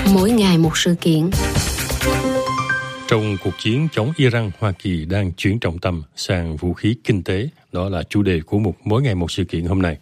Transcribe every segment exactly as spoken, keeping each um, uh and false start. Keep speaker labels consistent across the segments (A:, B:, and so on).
A: Mỗi ngày một sự kiện.
B: Trong cuộc chiến chống Iran, Hoa Kỳ đang chuyển trọng tâm sang vũ khí kinh tế. Đó là chủ đề của một Mỗi ngày một sự kiện hôm nay.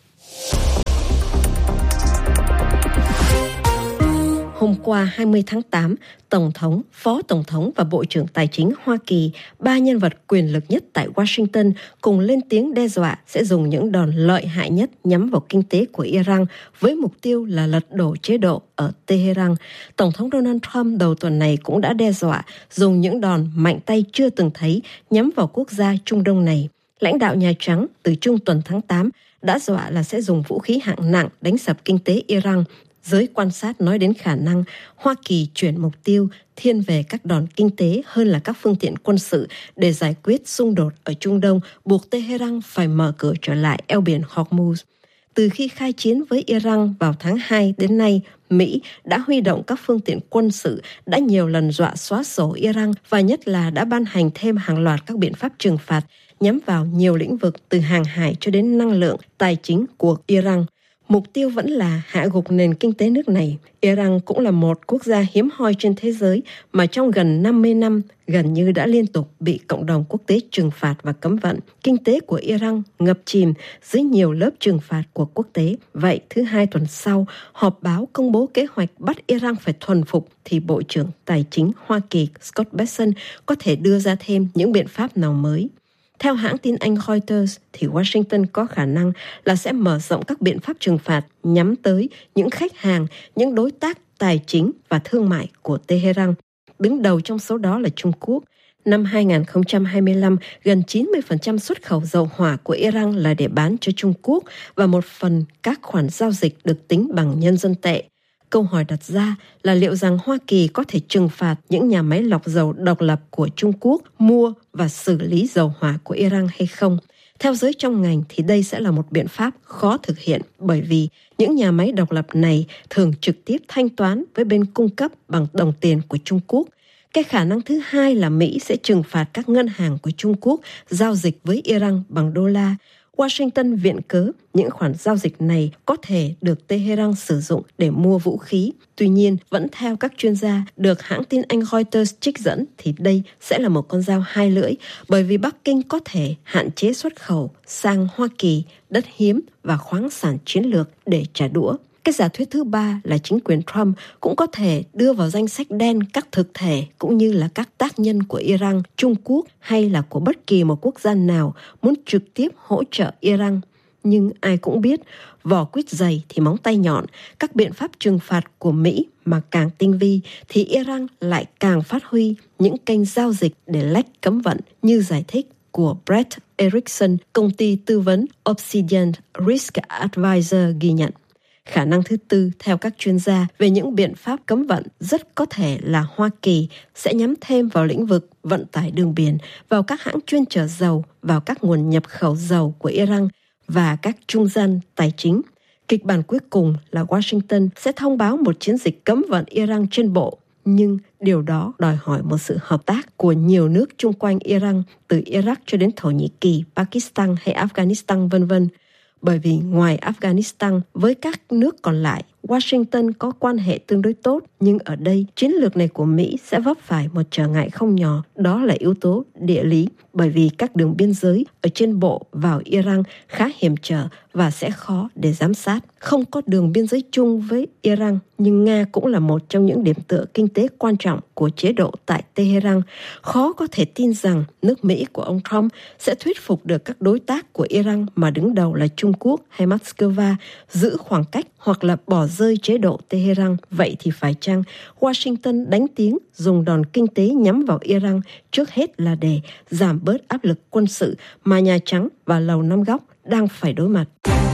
C: Hôm qua hai mươi tháng tám, Tổng thống, Phó Tổng thống và Bộ trưởng Tài chính Hoa Kỳ, ba nhân vật quyền lực nhất tại Washington, cùng lên tiếng đe dọa sẽ dùng những đòn lợi hại nhất nhắm vào kinh tế của Iran với mục tiêu là lật đổ chế độ ở Tehran. Tổng thống Donald Trump đầu tuần này cũng đã đe dọa dùng những đòn mạnh tay chưa từng thấy nhắm vào quốc gia Trung Đông này. Lãnh đạo Nhà Trắng từ trung tuần tháng tám đã dọa là sẽ dùng vũ khí hạng nặng đánh sập kinh tế Iran. Giới quan sát nói đến khả năng Hoa Kỳ chuyển mục tiêu thiên về các đòn kinh tế hơn là các phương tiện quân sự để giải quyết xung đột ở Trung Đông, buộc Tehran phải mở cửa trở lại eo biển Hormuz. Từ khi khai chiến với Iran vào tháng hai đến nay, Mỹ đã huy động các phương tiện quân sự, đã nhiều lần dọa xóa sổ Iran và nhất là đã ban hành thêm hàng loạt các biện pháp trừng phạt nhắm vào nhiều lĩnh vực từ hàng hải cho đến năng lượng, tài chính của Iran. Mục tiêu vẫn là hạ gục nền kinh tế nước này. Iran cũng là một quốc gia hiếm hoi trên thế giới mà trong gần năm mươi năm gần như đã liên tục bị cộng đồng quốc tế trừng phạt và cấm vận. Kinh tế của Iran ngập chìm dưới nhiều lớp trừng phạt của quốc tế. Vậy thứ hai tuần sau, họp báo công bố kế hoạch bắt Iran phải thuần phục thì Bộ trưởng Tài chính Hoa Kỳ Scott Bessent có thể đưa ra thêm những biện pháp nào mới. Theo hãng tin Anh Reuters, thì Washington có khả năng là sẽ mở rộng các biện pháp trừng phạt nhắm tới những khách hàng, những đối tác tài chính và thương mại của Tehran. Đứng đầu trong số đó là Trung Quốc. Năm hai không hai lăm, gần chín mươi phần trăm xuất khẩu dầu hỏa của Iran là để bán cho Trung Quốc và một phần các khoản giao dịch được tính bằng nhân dân tệ. Câu hỏi đặt ra là liệu rằng Hoa Kỳ có thể trừng phạt những nhà máy lọc dầu độc lập của Trung Quốc mua và xử lý dầu hỏa của Iran hay không? Theo giới trong ngành thì đây sẽ là một biện pháp khó thực hiện bởi vì những nhà máy độc lập này thường trực tiếp thanh toán với bên cung cấp bằng đồng tiền của Trung Quốc. Cái khả năng thứ hai là Mỹ sẽ trừng phạt các ngân hàng của Trung Quốc giao dịch với Iran bằng đô la. Washington viện cớ những khoản giao dịch này có thể được Tehran sử dụng để mua vũ khí. Tuy nhiên, vẫn theo các chuyên gia được hãng tin Anh Reuters trích dẫn thì đây sẽ là một con dao hai lưỡi bởi vì Bắc Kinh có thể hạn chế xuất khẩu sang Hoa Kỳ đất hiếm và khoáng sản chiến lược để trả đũa. Cái giả thuyết thứ ba là chính quyền Trump cũng có thể đưa vào danh sách đen các thực thể cũng như là các tác nhân của Iran, Trung Quốc hay là của bất kỳ một quốc gia nào muốn trực tiếp hỗ trợ Iran. Nhưng ai cũng biết, vỏ quýt dày thì móng tay nhọn, các biện pháp trừng phạt của Mỹ mà càng tinh vi thì Iran lại càng phát huy những kênh giao dịch để lách cấm vận như giải thích của Brett Erickson, công ty tư vấn Obsidian Risk Advisor ghi nhận. Khả năng thứ tư, theo các chuyên gia về những biện pháp cấm vận, rất có thể là Hoa Kỳ sẽ nhắm thêm vào lĩnh vực vận tải đường biển, vào các hãng chuyên chở dầu, vào các nguồn nhập khẩu dầu của Iran và các trung gian tài chính. Kịch bản cuối cùng là Washington sẽ thông báo một chiến dịch cấm vận Iran trên bộ, nhưng điều đó đòi hỏi một sự hợp tác của nhiều nước chung quanh Iran, từ Iraq cho đến Thổ Nhĩ Kỳ, Pakistan hay Afghanistan vân vân. Bởi vì ngoài Afghanistan với các nước còn lại, Washington có quan hệ tương đối tốt, nhưng ở đây chiến lược này của Mỹ sẽ vấp phải một trở ngại không nhỏ, đó là yếu tố địa lý, bởi vì các đường biên giới ở trên bộ vào Iran khá hiểm trở và sẽ khó để giám sát. Không có đường biên giới chung với Iran, nhưng Nga cũng là một trong những điểm tựa kinh tế quan trọng của chế độ tại Tehran. Khó có thể tin rằng nước Mỹ của ông Trump sẽ thuyết phục được các đối tác của Iran mà đứng đầu là Trung Quốc hay Moscow giữ khoảng cách hoặc là bỏ rơi chế độ Tehran. Vậy thì phải chăng Washington đánh tiếng dùng đòn kinh tế nhắm vào Iran trước hết là để giảm bớt áp lực quân sự mà Nhà Trắng và Lầu Năm Góc đang phải đối mặt?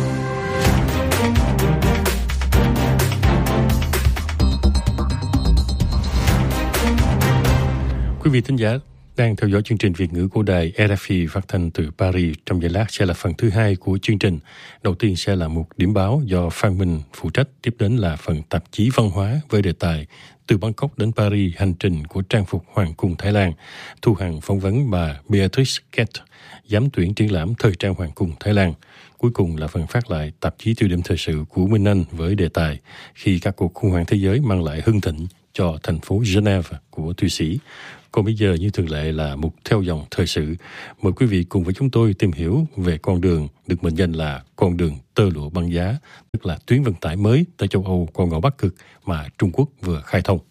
B: Quý vị thính giả đang theo dõi chương trình Việt ngữ của đài rờ ép i phát thanh từ Paris. Trong giây lát sẽ là phần thứ hai của chương trình. Đầu tiên sẽ là một điểm báo do Phan Minh phụ trách. Tiếp đến là phần tạp chí văn hóa với đề tài Từ Bangkok đến Paris, hành trình của trang phục Hoàng cung Thái Lan. Thu Hằng phỏng vấn bà Beatrice Kett, giám tuyển triển lãm thời trang Hoàng cung Thái Lan. cuối cùng là phần phát lại tạp chí tiêu điểm thời sự của Minh Anh với đề tài Khi các cuộc khủng hoảng thế giới mang lại hưng thịnh cho thành phố Geneva của Thụy Sĩ. Còn bây giờ như thường lệ là mục theo dòng thời sự. Mời quý vị cùng với chúng tôi tìm hiểu về con đường được mệnh danh là con đường tơ lụa băng giá, tức là tuyến vận tải mới tới châu Âu qua ngõ Bắc Cực mà Trung Quốc vừa khai thông.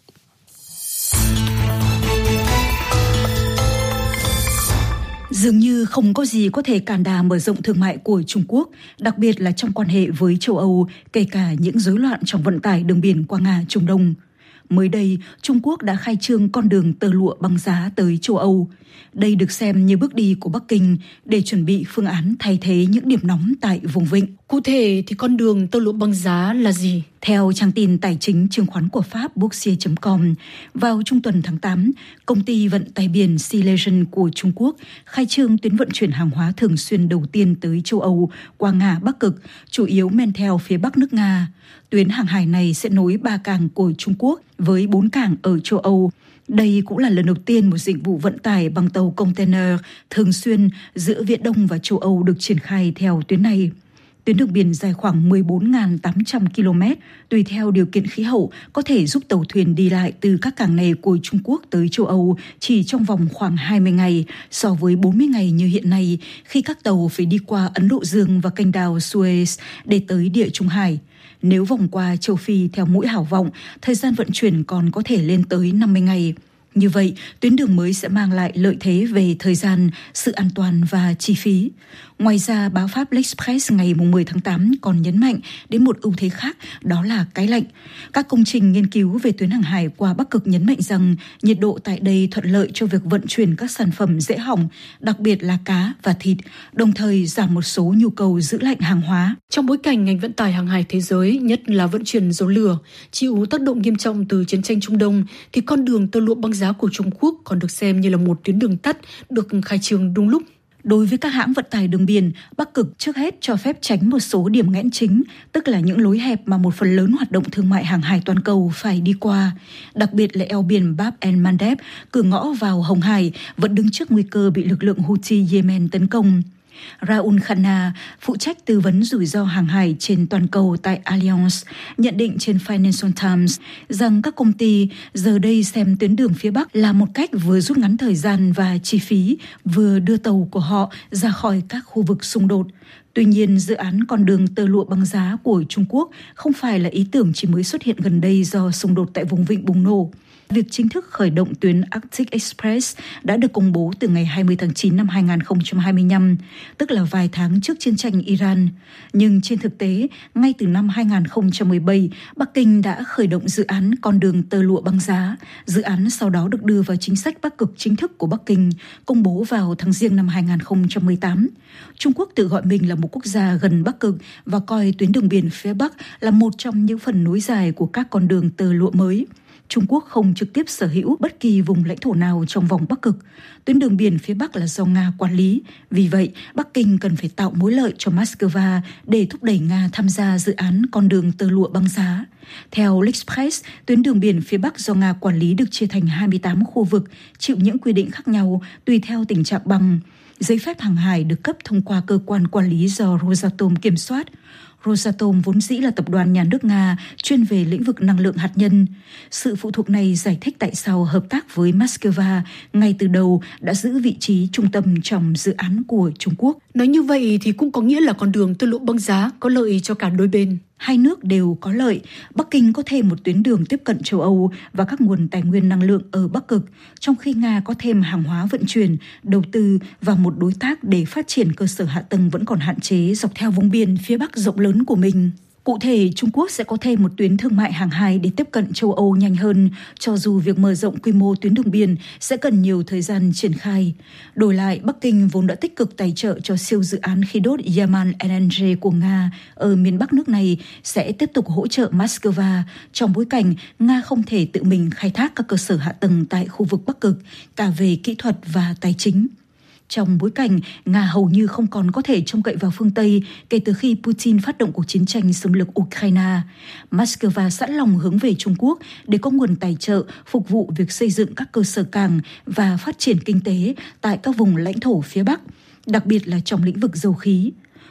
A: Dường như không có gì có thể cản đà mở rộng thương mại của Trung Quốc, đặc biệt là trong quan hệ với châu Âu, kể cả những rối loạn trong vận tải đường biển qua Nga, Trung Đông. Mới đây, Trung Quốc đã khai trương con đường tơ lụa băng giá tới châu Âu. Đây được xem như bước đi của Bắc Kinh để chuẩn bị phương án thay thế những điểm nóng tại vùng vịnh.
D: Cụ thể thì con đường tơ lụa băng giá là gì?
A: Theo trang tin tài chính chứng khoán của Pháp Boursier chấm com, vào trung tuần tháng tám, công ty vận tải biển Sea Legend của Trung Quốc khai trương tuyến vận chuyển hàng hóa thường xuyên đầu tiên tới châu Âu qua Nga Bắc Cực, chủ yếu men theo phía bắc nước Nga. Tuyến hàng hải này sẽ nối ba cảng của Trung Quốc với bốn cảng ở châu Âu. Đây cũng là lần đầu tiên một dịch vụ vận tải bằng tàu container thường xuyên giữa Viễn Đông và châu Âu được triển khai theo tuyến này. Tuyến đường biển dài khoảng mười bốn nghìn tám trăm ki lô mét, tùy theo điều kiện khí hậu, có thể giúp tàu thuyền đi lại từ các cảng này của Trung Quốc tới châu Âu chỉ trong vòng khoảng hai mươi ngày, so với bốn mươi ngày như hiện nay, khi các tàu phải đi qua Ấn Độ Dương và kênh đào Suez để tới Địa Trung Hải. Nếu vòng qua châu Phi theo mũi Hảo Vọng, thời gian vận chuyển còn có thể lên tới năm mươi ngày. Như vậy, tuyến đường mới sẽ mang lại lợi thế về thời gian, sự an toàn và chi phí. Ngoài ra, báo Pháp L'Express ngày mười tháng tám còn nhấn mạnh đến một ưu thế khác, đó là cái lạnh. Các công trình nghiên cứu về tuyến hàng hải qua Bắc Cực nhấn mạnh rằng nhiệt độ tại đây thuận lợi cho việc vận chuyển các sản phẩm dễ hỏng, đặc biệt là cá và thịt, đồng thời giảm một số nhu cầu giữ lạnh hàng hóa.
D: Trong bối cảnh ngành vận tải hàng hải thế giới, nhất là vận chuyển dầu lửa, chịu tác động nghiêm trọng từ chiến tranh Trung Đông, thì con đường tơ lụa băng giá của Trung Quốc còn được xem như là một tuyến đường tắt được khai trương đúng lúc.
A: Đối với các hãng vận tải đường biển, Bắc Cực trước hết cho phép tránh một số điểm nghẽn chính, tức là những lối hẹp mà một phần lớn hoạt động thương mại hàng hải toàn cầu phải đi qua. Đặc biệt là eo biển Bab el-Mandeb, cửa ngõ vào Hồng Hải, vẫn đứng trước nguy cơ bị lực lượng Houthi Yemen tấn công. Raul Khanna, phụ trách tư vấn rủi ro hàng hải trên toàn cầu tại Allianz, nhận định trên Financial Times rằng các công ty giờ đây xem tuyến đường phía Bắc là một cách vừa rút ngắn thời gian và chi phí, vừa đưa tàu của họ ra khỏi các khu vực xung đột. Tuy nhiên, dự án con đường tơ lụa băng giá của Trung Quốc không phải là ý tưởng chỉ mới xuất hiện gần đây do xung đột tại vùng vịnh bùng nổ. Việc chính thức khởi động tuyến Arctic Express đã được công bố từ ngày hai mươi tháng chín năm hai nghìn không trăm hai mươi lăm, tức là vài tháng trước chiến tranh Iran. Nhưng trên thực tế, ngay từ năm hai nghìn không trăm mười bảy, Bắc Kinh đã khởi động dự án con đường tơ lụa băng giá. Dự án sau đó được đưa vào chính sách Bắc Cực chính thức của Bắc Kinh, công bố vào tháng Giêng năm hai nghìn không trăm mười tám. Trung Quốc tự gọi mình là một quốc gia gần Bắc Cực và coi tuyến đường biển phía Bắc là một trong những phần nối dài của các con đường tơ lụa mới. Trung Quốc không trực tiếp sở hữu bất kỳ vùng lãnh thổ nào trong vòng Bắc Cực. Tuyến đường biển phía Bắc là do Nga quản lý. Vì vậy, Bắc Kinh cần phải tạo mối lợi cho Moscow để thúc đẩy Nga tham gia dự án con đường tơ lụa băng giá. Theo L'Express, tuyến đường biển phía Bắc do Nga quản lý được chia thành hai mươi tám khu vực, chịu những quy định khác nhau tùy theo tình trạng băng. Giấy phép hàng hải được cấp thông qua cơ quan quản lý do Rosatom kiểm soát. Rosatom vốn dĩ là tập đoàn nhà nước Nga chuyên về lĩnh vực năng lượng hạt nhân. Sự phụ thuộc này giải thích tại sao hợp tác với Moscow ngay từ đầu đã giữ vị trí trung tâm trong dự án của Trung Quốc.
D: Nói như vậy thì cũng có nghĩa là con đường tơ lụa băng giá có lợi cho cả đôi bên.
A: Hai nước đều có lợi. Bắc Kinh có thêm một tuyến đường tiếp cận châu Âu và các nguồn tài nguyên năng lượng ở Bắc Cực, trong khi Nga có thêm hàng hóa vận chuyển, đầu tư và một đối tác để phát triển cơ sở hạ tầng vẫn còn hạn chế dọc theo vùng biển phía Bắc rộng lớn của mình. Cụ thể, Trung Quốc sẽ có thêm một tuyến thương mại hàng hải để tiếp cận châu Âu nhanh hơn, cho dù việc mở rộng quy mô tuyến đường biển sẽ cần nhiều thời gian triển khai. Đổi lại, Bắc Kinh vốn đã tích cực tài trợ cho siêu dự án khí đốt Yamal en en giê của Nga ở miền Bắc nước này sẽ tiếp tục hỗ trợ Moscow trong bối cảnh Nga không thể tự mình khai thác các cơ sở hạ tầng tại khu vực Bắc Cực, cả về kỹ thuật và tài chính. Trong bối cảnh Nga hầu như không còn có thể trông cậy vào phương Tây kể từ khi Putin phát động cuộc chiến tranh xâm lược Ukraine, Moscow sẵn lòng hướng về Trung Quốc để có nguồn tài trợ phục vụ việc xây dựng các cơ sở cảng và phát triển kinh tế tại các vùng lãnh thổ phía Bắc, đặc biệt là trong lĩnh vực dầu khí.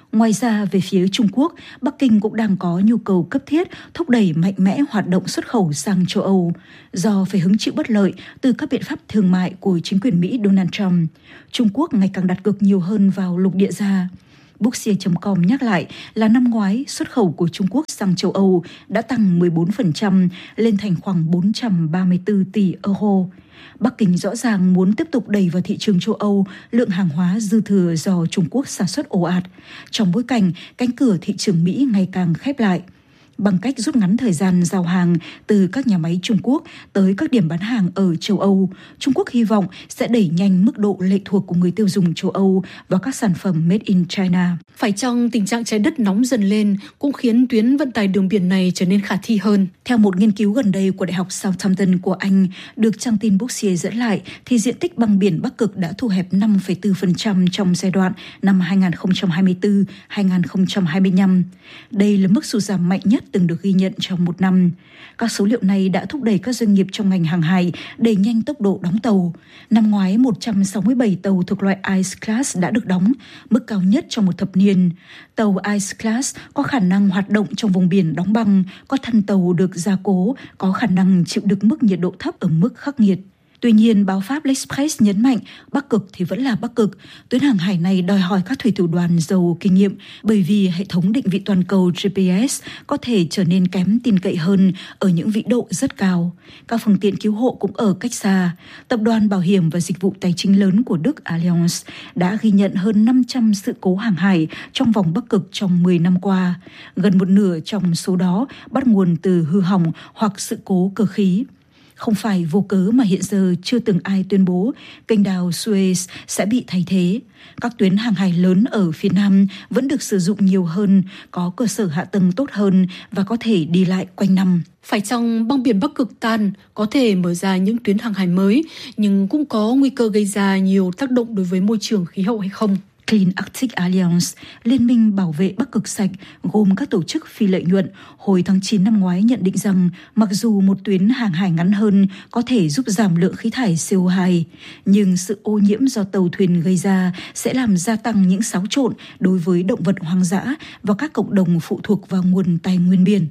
A: Ngoài ra, về phía Trung Quốc, Bắc Kinh cũng đang có nhu cầu cấp thiết thúc đẩy mạnh mẽ hoạt động xuất khẩu sang châu Âu, do phải hứng chịu bất lợi từ các biện pháp thương mại của chính quyền Mỹ Donald Trump. Trung Quốc ngày càng đặt cược nhiều hơn vào lục địa già. Booksier chấm com nhắc lại là năm ngoái, xuất khẩu của Trung Quốc sang châu Âu đã tăng mười bốn phần trăm lên thành khoảng bốn trăm ba mươi tư tỷ euro. Bắc Kinh rõ ràng muốn tiếp tục đẩy vào thị trường châu Âu lượng hàng hóa dư thừa do Trung Quốc sản xuất ồ ạt, trong bối cảnh cánh cửa thị trường Mỹ ngày càng khép lại. Bằng cách rút ngắn thời gian giao hàng từ các nhà máy Trung Quốc tới các điểm bán hàng ở châu Âu, Trung Quốc hy vọng sẽ đẩy nhanh mức độ lệ thuộc của người tiêu dùng châu Âu vào các sản phẩm made in China.
D: Phải chăng tình trạng trái đất nóng dần lên cũng khiến tuyến vận tải đường biển này trở nên khả thi hơn?
A: Theo một nghiên cứu gần đây của Đại học Southampton của Anh, được trang tin Booksier dẫn lại, thì diện tích băng biển Bắc Cực đã thu hẹp năm phẩy bốn phần trăm trong giai đoạn năm hai nghìn không trăm hai mươi tư đến hai nghìn không trăm hai mươi lăm. Đây là mức sụt giảm mạnh nhất từng được ghi nhận trong một năm. Các số liệu này đã thúc đẩy các doanh nghiệp trong ngành hàng hải đẩy nhanh tốc độ đóng tàu. Năm ngoái, một trăm sáu mươi bảy tàu thuộc loại Ice Class đã được đóng, mức cao nhất trong một thập niên. Tàu Ice Class có khả năng hoạt động trong vùng biển đóng băng, có thân tàu được gia cố, có khả năng chịu đựng mức nhiệt độ thấp ở mức khắc nghiệt. Tuy nhiên, báo Pháp L'Express nhấn mạnh Bắc Cực thì vẫn là Bắc Cực. Tuyến hàng hải này đòi hỏi các thủy thủ đoàn giàu kinh nghiệm bởi vì hệ thống định vị toàn cầu G P S có thể trở nên kém tin cậy hơn ở những vĩ độ rất cao. Các phương tiện cứu hộ cũng ở cách xa. Tập đoàn bảo hiểm và dịch vụ tài chính lớn của Đức Allianz đã ghi nhận hơn năm trăm sự cố hàng hải trong vòng Bắc Cực trong mười năm qua. Gần một nửa trong số đó bắt nguồn từ hư hỏng hoặc sự cố cơ khí. Không phải vô cớ mà hiện giờ chưa từng ai tuyên bố kênh đào Suez sẽ bị thay thế. Các tuyến hàng hải lớn ở phía Nam vẫn được sử dụng nhiều hơn, có cơ sở hạ tầng tốt hơn và có thể đi lại quanh năm.
D: Phải chăng băng biển Bắc Cực tan có thể mở ra những tuyến hàng hải mới, nhưng cũng có nguy cơ gây ra nhiều tác động đối với môi trường khí hậu hay không?
A: Clean Arctic Alliance, liên minh bảo vệ Bắc Cực sạch gồm các tổ chức phi lợi nhuận, hồi tháng chín năm ngoái nhận định rằng mặc dù một tuyến hàng hải ngắn hơn có thể giúp giảm lượng khí thải C O hai, nhưng sự ô nhiễm do tàu thuyền gây ra sẽ làm gia tăng những xáo trộn đối với động vật hoang dã và các cộng đồng phụ thuộc vào nguồn tài nguyên biển.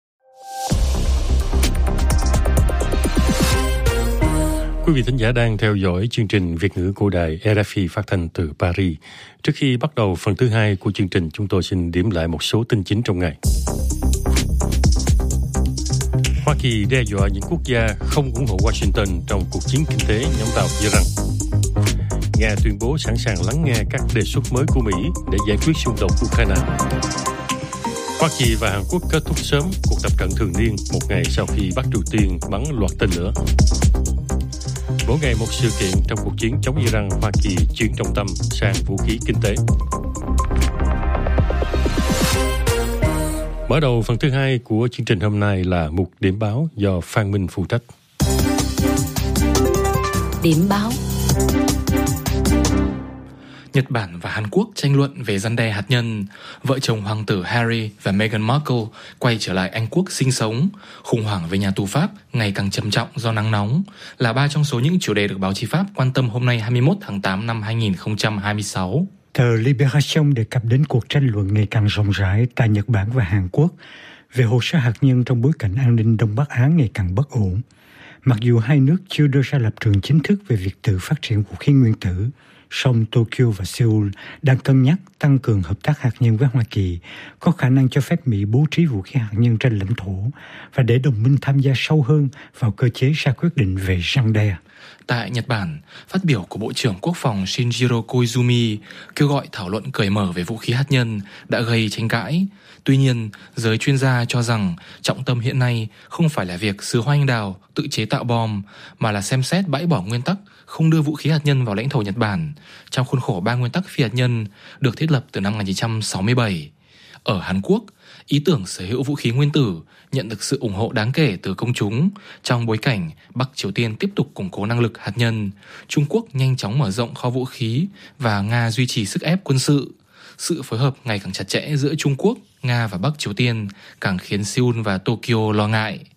B: Quý vị thính giả đang theo dõi chương trình Việt ngữ của đài R F I phát thanh từ Paris. Trước khi bắt đầu phần thứ hai của chương trình, chúng tôi xin điểm lại một số tin chính trong ngày. Hoa Kỳ đe dọa những quốc gia không ủng hộ Washington trong cuộc chiến kinh tế nhắm vào Iran. Nga tuyên bố sẵn sàng lắng nghe các đề xuất mới của Mỹ để giải quyết xung đột Ukraine. Hoa Kỳ và Hàn Quốc kết thúc sớm cuộc tập trận thường niên một ngày sau khi Bắc Triều Tiên bắn loạt tên lửa. Mỗi ngày một sự kiện trong cuộc chiến chống Iran, Hoa Kỳ chuyển trọng tâm sang vũ khí kinh tế. Mở đầu phần thứ hai của chương trình hôm nay là mục điểm báo do Phan Minh phụ trách.
E: Điểm báo.
F: Nhật Bản và Hàn Quốc tranh luận về răn đe hạt nhân. Vợ chồng hoàng tử Harry và Meghan Markle quay trở lại Anh Quốc sinh sống. Khủng hoảng về nhà tù Pháp ngày càng trầm trọng do nắng nóng là ba trong số những chủ đề được báo chí Pháp quan tâm hôm nay hai mươi mốt tháng tám năm hai nghìn không trăm hai mươi sáu.
G: Tờ Libération đề cập đến cuộc tranh luận ngày càng rộng rãi tại Nhật Bản và Hàn Quốc về hồ sơ hạt nhân trong bối cảnh an ninh Đông Bắc Á ngày càng bất ổn. Mặc dù hai nước chưa đưa ra lập trường chính thức về việc tự phát triển vũ khí nguyên tử, song Tokyo và Seoul đang cân nhắc tăng cường hợp tác hạt nhân với Hoa Kỳ, có khả năng cho phép Mỹ bố trí vũ khí hạt nhân trên lãnh thổ và để đồng minh tham gia sâu hơn vào cơ chế ra quyết định về răn đe.
F: Tại Nhật Bản, phát biểu của Bộ trưởng Quốc phòng Shinjiro Koizumi kêu gọi thảo luận cởi mở về vũ khí hạt nhân đã gây tranh cãi. Tuy nhiên, giới chuyên gia cho rằng trọng tâm hiện nay không phải là việc xứ Hoa Anh Đào tự chế tạo bom, mà là xem xét bãi bỏ nguyên tắc không đưa vũ khí hạt nhân vào lãnh thổ Nhật Bản trong khuôn khổ ba nguyên tắc phi hạt nhân được thiết lập từ năm một nghìn chín trăm sáu mươi bảy. Ở Hàn Quốc, ý tưởng sở hữu vũ khí nguyên tử nhận được sự ủng hộ đáng kể từ công chúng trong bối cảnh Bắc Triều Tiên tiếp tục củng cố năng lực hạt nhân, Trung Quốc nhanh chóng mở rộng kho vũ khí và Nga duy trì sức ép quân sự. Sự phối hợp ngày càng chặt chẽ giữa Trung Quốc, Nga và Bắc Triều Tiên càng khiến Seoul và Tokyo lo ngại.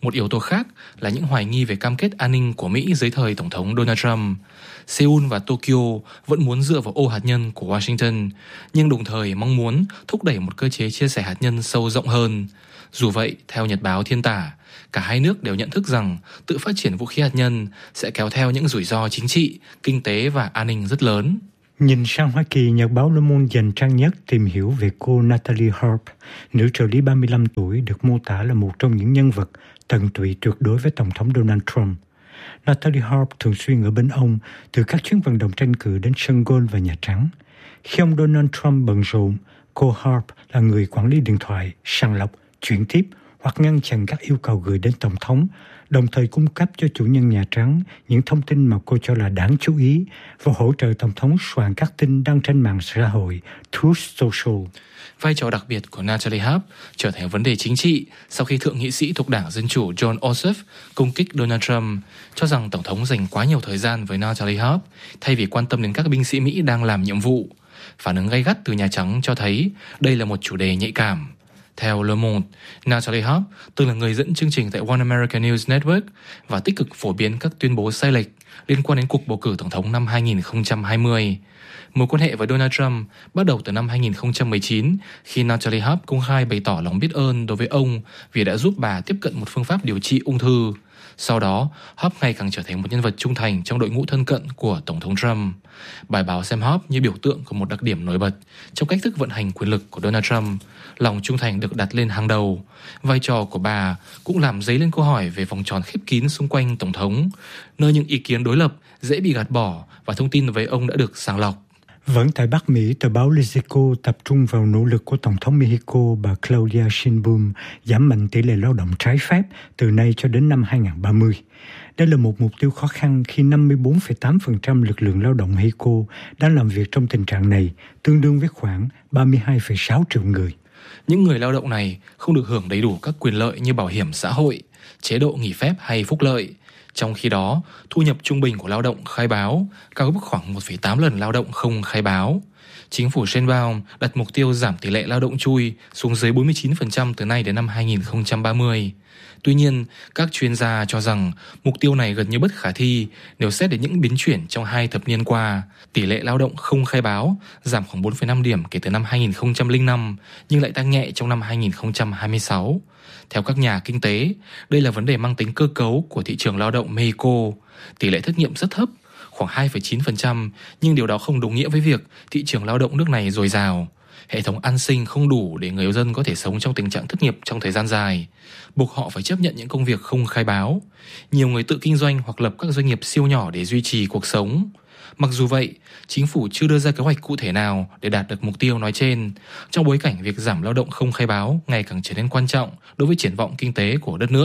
F: Một yếu tố khác là những hoài nghi về cam kết an ninh của Mỹ dưới thời Tổng thống Donald Trump. Seoul và Tokyo vẫn muốn dựa vào ô hạt nhân của Washington, nhưng đồng thời mong muốn thúc đẩy một cơ chế chia sẻ hạt nhân sâu rộng hơn. Dù vậy, theo Nhật báo Thiên Tả, cả hai nước đều nhận thức rằng tự phát triển vũ khí hạt nhân sẽ kéo theo những rủi ro chính trị, kinh tế và an ninh rất lớn.
G: Nhìn sang Hoa Kỳ, Nhật báo Le Monde dành trang nhất tìm hiểu về cô Natalie Harp, nữ trợ lý ba mươi lăm tuổi được mô tả là một trong những nhân vật tận tụy tuyệt đối với Tổng thống Donald Trump. Natalie Harp thường xuyên ở bên ông, từ các chuyến vận động tranh cử đến sân golf và Nhà Trắng. Khi ông Donald Trump bận rộn, cô Harp là người quản lý điện thoại, sàng lọc, chuyển tiếp hoặc ngăn chặn các yêu cầu gửi đến Tổng thống, đồng thời cung cấp cho chủ nhân Nhà Trắng những thông tin mà cô cho là đáng chú ý và hỗ trợ Tổng thống soạn các tin đăng trên mạng xã hội Truth Social.
F: Vai trò đặc biệt của Natalie Harp trở thành vấn đề chính trị sau khi thượng nghị sĩ thuộc Đảng Dân Chủ John Ossoff công kích Donald Trump, cho rằng Tổng thống dành quá nhiều thời gian với Natalie Harp thay vì quan tâm đến các binh sĩ Mỹ đang làm nhiệm vụ. Phản ứng gay gắt từ Nhà Trắng cho thấy đây là một chủ đề nhạy cảm. Theo Le Monde, Natalie Harp từng là người dẫn chương trình tại One America News Network và tích cực phổ biến các tuyên bố sai lệch liên quan đến cuộc bầu cử Tổng thống năm hai không hai không. Mối quan hệ với Donald Trump bắt đầu từ năm hai không một chín khi Natalie Harp công khai bày tỏ lòng biết ơn đối với ông vì đã giúp bà tiếp cận một phương pháp điều trị ung thư. Sau đó, Harp ngày càng trở thành một nhân vật trung thành trong đội ngũ thân cận của Tổng thống Trump. Bài báo xem Harp như biểu tượng của một đặc điểm nổi bật trong cách thức vận hành quyền lực của Donald Trump. Lòng trung thành được đặt lên hàng đầu. Vai trò của bà cũng làm dấy lên câu hỏi về vòng tròn khép kín xung quanh Tổng thống, nơi những ý kiến đối lập dễ bị gạt bỏ và thông tin về ông đã được sàng lọc.
G: Vẫn tại Bắc Mỹ, tờ báo Politico tập trung vào nỗ lực của Tổng thống Mexico bà Claudia Sheinbaum giảm mạnh tỷ lệ lao động trái phép từ nay cho đến năm hai không ba không. Đây là một mục tiêu khó khăn khi năm mươi bốn phẩy tám phần trăm lực lượng lao động Mexico đang làm việc trong tình trạng này, tương đương với khoảng ba mươi hai phẩy sáu triệu người.
F: Những người lao động này không được hưởng đầy đủ các quyền lợi như bảo hiểm xã hội, chế độ nghỉ phép hay phúc lợi. Trong khi đó, thu nhập trung bình của lao động khai báo cao gấp khoảng một phẩy tám lần lao động không khai báo. Chính phủ Sheinbaum đặt mục tiêu giảm tỷ lệ lao động chui xuống dưới bốn mươi chín phần trăm từ nay đến năm hai không ba không. Tuy nhiên, các chuyên gia cho rằng mục tiêu này gần như bất khả thi nếu xét đến những biến chuyển trong hai thập niên qua. Tỷ lệ lao động không khai báo giảm khoảng bốn phẩy năm điểm kể từ năm hai không không năm, nhưng lại tăng nhẹ trong năm hai không hai sáu. Theo các nhà kinh tế, đây là vấn đề mang tính cơ cấu của thị trường lao động Mexico. Tỷ lệ thất nghiệp rất thấp, khoảng hai phẩy chín phần trăm, nhưng điều đó không đồng nghĩa với việc thị trường lao động nước này dồi dào. Hệ thống an sinh không đủ để người dân có thể sống trong tình trạng thất nghiệp trong thời gian dài, buộc họ phải chấp nhận những công việc không khai báo. Nhiều người tự kinh doanh hoặc lập các doanh nghiệp siêu nhỏ để duy trì cuộc sống. Mặc dù vậy, chính phủ chưa đưa ra kế hoạch cụ thể nào để đạt được mục tiêu nói trên, trong bối cảnh việc giảm lao động không khai báo ngày càng trở nên quan trọng đối với triển vọng kinh tế của đất nước.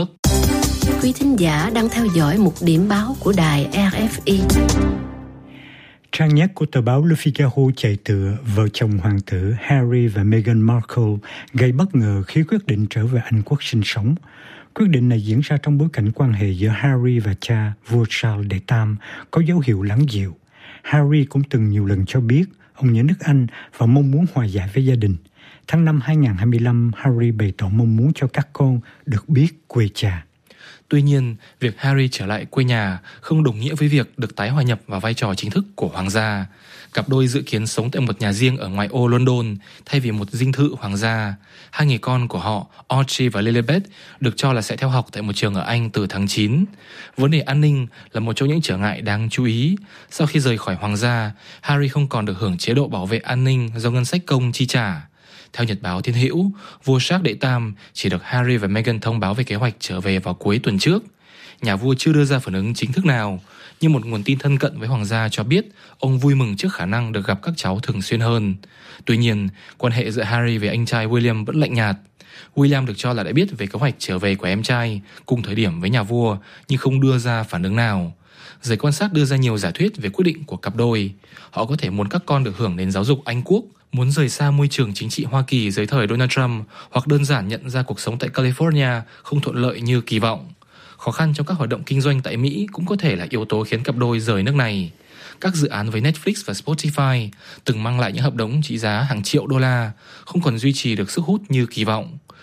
C: Quý thính giả đang theo dõi một điểm báo của đài rờ ép i.
G: Trang nhất của tờ báo Le Figaro chạy tựa vợ chồng hoàng tử Harry và Meghan Markle gây bất ngờ khi quyết định trở về Anh Quốc sinh sống. Quyết định này diễn ra trong bối cảnh quan hệ giữa Harry và cha, vua Charles đệ tam, có dấu hiệu lắng dịu. Harry cũng từng nhiều lần cho biết ông nhớ nước Anh và mong muốn hòa giải với gia đình. Tháng năm hai không hai lăm, Harry bày tỏ mong muốn cho các con được biết quê cha.
F: Tuy nhiên, việc Harry trở lại quê nhà không đồng nghĩa với việc được tái hòa nhập vào vai trò chính thức của hoàng gia. Cặp đôi dự kiến sống tại một nhà riêng ở ngoại ô London thay vì một dinh thự hoàng gia. Hai người con của họ, Archie và Lilibet, được cho là sẽ theo học tại một trường ở Anh từ tháng chín. Vấn đề an ninh là một trong những trở ngại đáng chú ý. Sau khi rời khỏi hoàng gia, Harry không còn được hưởng chế độ bảo vệ an ninh do ngân sách công chi trả. Theo Nhật báo Thiên Hữu, vua Charles đệ tam chỉ được Harry và Meghan thông báo về kế hoạch trở về vào cuối tuần trước. Nhà vua chưa đưa ra phản ứng chính thức nào, nhưng một nguồn tin thân cận với hoàng gia cho biết ông vui mừng trước khả năng được gặp các cháu thường xuyên hơn. Tuy nhiên, quan hệ giữa Harry và anh trai William vẫn lạnh nhạt. William được cho là đã biết về kế hoạch trở về của em trai cùng thời điểm với nhà vua, nhưng không đưa ra phản ứng nào. Giới quan sát đưa ra nhiều giả thuyết về quyết định của cặp đôi. Họ có thể muốn các con được hưởng đến giáo dục Anh Quốc, muốn rời xa môi trường chính trị Hoa Kỳ dưới thời Donald Trump, hoặc đơn giản nhận ra cuộc sống tại California không thuận lợi như kỳ vọng. Khó khăn trong các hoạt động kinh doanh tại Mỹ cũng có thể là yếu tố khiến cặp đôi rời nước này. Các dự án với Netflix và Spotify từng mang lại những hợp đồng trị giá hàng triệu đô la không còn duy trì được sức hút như kỳ vọng.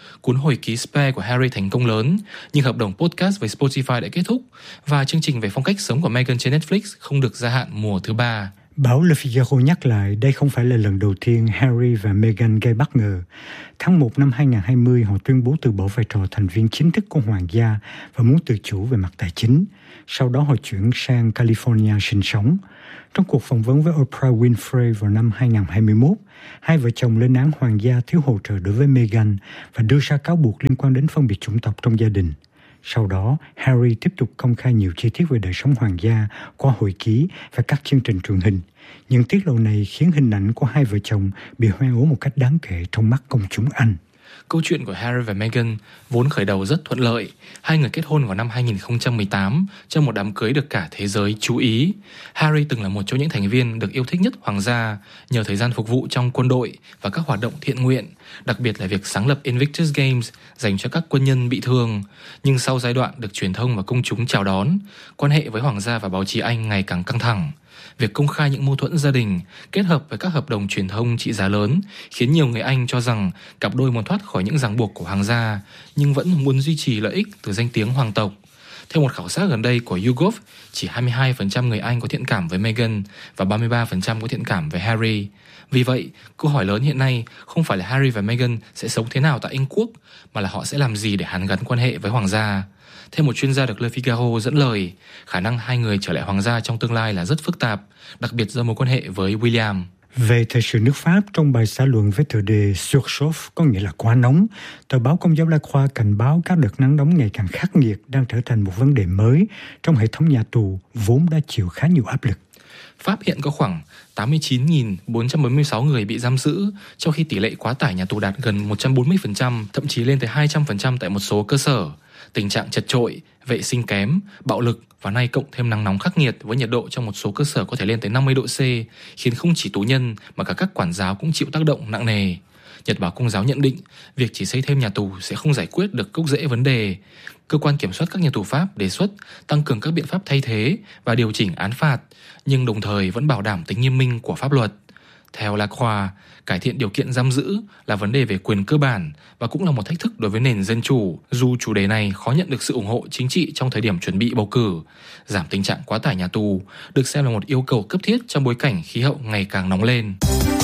F: Cuốn hồi ký Spare của Harry thành công lớn, nhưng hợp đồng podcast với Spotify đã kết thúc và chương trình về phong cách sống của Meghan trên Netflix không được gia hạn mùa thứ ba.
G: Báo Le Figaro nhắc lại đây không phải là lần đầu tiên Harry và Meghan gây bất ngờ. Tháng một năm hai không hai không, họ tuyên bố từ bỏ vai trò thành viên chính thức của hoàng gia và muốn tự chủ về mặt tài chính. Sau đó họ chuyển sang California sinh sống. Trong cuộc phỏng vấn với Oprah Winfrey vào năm hai không hai mốt, hai vợ chồng lên án hoàng gia thiếu hỗ trợ đối với Meghan và đưa ra cáo buộc liên quan đến phân biệt chủng tộc trong gia đình. Sau đó, Harry tiếp tục công khai nhiều chi tiết về đời sống hoàng gia qua hồi ký và các chương trình truyền hình. Những tiết lộ này khiến hình ảnh của hai vợ chồng bị hoen ố một cách đáng kể trong mắt công chúng Anh.
F: Câu chuyện của Harry và Meghan vốn khởi đầu rất thuận lợi. Hai người kết hôn vào năm hai không một tám trong một đám cưới được cả thế giới chú ý. Harry từng là một trong những thành viên được yêu thích nhất hoàng gia nhờ thời gian phục vụ trong quân đội và các hoạt động thiện nguyện, đặc biệt là việc sáng lập Invictus Games dành cho các quân nhân bị thương. Nhưng sau giai đoạn được truyền thông và công chúng chào đón, quan hệ với hoàng gia và báo chí Anh ngày càng căng thẳng. Việc công khai những mâu thuẫn gia đình kết hợp với các hợp đồng truyền thông trị giá lớn khiến nhiều người Anh cho rằng cặp đôi muốn thoát khỏi những ràng buộc của hoàng gia nhưng vẫn muốn duy trì lợi ích từ danh tiếng hoàng tộc. Theo một khảo sát gần đây của YouGov, chỉ hai mươi hai phần trăm người Anh có thiện cảm với Meghan và ba mươi ba phần trăm có thiện cảm với Harry. Vì vậy, câu hỏi lớn hiện nay không phải là Harry và Meghan sẽ sống thế nào tại Anh Quốc, mà là họ sẽ làm gì để hàn gắn quan hệ với hoàng gia. Theo một chuyên gia được Le Figaro dẫn lời, khả năng hai người trở lại hoàng gia trong tương lai là rất phức tạp, đặc biệt do mối quan hệ với William.
G: Về thời sự nước Pháp, trong bài xã luận với tựa đề Surchauffe, có nghĩa là quá nóng, tờ báo Công giáo La Croix cảnh báo các đợt nắng nóng ngày càng khắc nghiệt đang trở thành một vấn đề mới trong hệ thống nhà tù vốn đã chịu khá nhiều áp lực.
F: Pháp hiện có khoảng tám mươi chín nghìn bốn trăm bốn mươi sáu người bị giam giữ, trong khi tỷ lệ quá tải nhà tù đạt gần một trăm bốn mươi phần trăm, thậm chí lên tới hai trăm phần trăm tại một số cơ sở. Tình trạng chật chội, vệ sinh kém, bạo lực và nay cộng thêm nắng nóng khắc nghiệt với nhiệt độ trong một số cơ sở có thể lên tới năm mươi độ C, khiến không chỉ tù nhân mà cả các quản giáo cũng chịu tác động nặng nề. Nhật báo Công giáo nhận định, việc chỉ xây thêm nhà tù sẽ không giải quyết được gốc rễ vấn đề. Cơ quan kiểm soát các nhà tù Pháp đề xuất tăng cường các biện pháp thay thế và điều chỉnh án phạt, nhưng đồng thời vẫn bảo đảm tính nghiêm minh của pháp luật. Theo La Croix, cải thiện điều kiện giam giữ là vấn đề về quyền cơ bản và cũng là một thách thức đối với nền dân chủ, dù chủ đề này khó nhận được sự ủng hộ chính trị trong thời điểm chuẩn bị bầu cử. Giảm tình trạng quá tải nhà tù được xem là một yêu cầu cấp thiết trong bối cảnh khí hậu ngày càng nóng lên.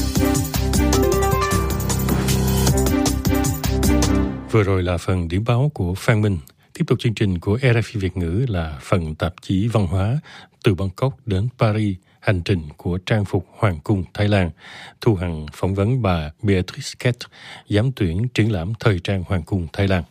B: Vừa rồi là phần điểm báo của Phan Minh. Tiếp tục chương trình của rờ ép i Việt ngữ là phần tạp chí văn hóa từ Bangkok đến Paris, hành trình của trang phục Hoàng cung Thái Lan. Thu Hằng phỏng vấn bà Beatrice Kett, giám tuyển triển lãm thời trang Hoàng cung Thái Lan.